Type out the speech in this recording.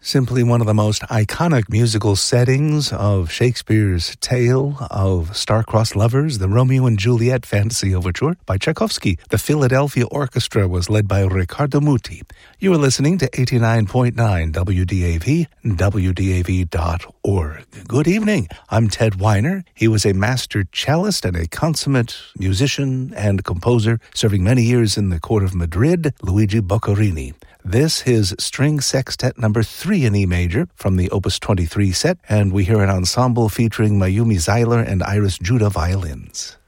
Simply one of the most iconic musical settings of Shakespeare's tale of star-crossed lovers, the Romeo and Juliet Fantasy Overture by Tchaikovsky. The Philadelphia Orchestra was led by Riccardo Muti. You are listening to 89.9 WDAV, WDAV.org. Good evening. I'm Ted Weiner. He was a master cellist and a consummate musician and composer, serving many years in the court of Madrid, Luigi Boccherini. This, his string sextet number 3 in E major from the Opus 23 set, and we hear an ensemble featuring Mayumi Zeiler and Iris Judah violins.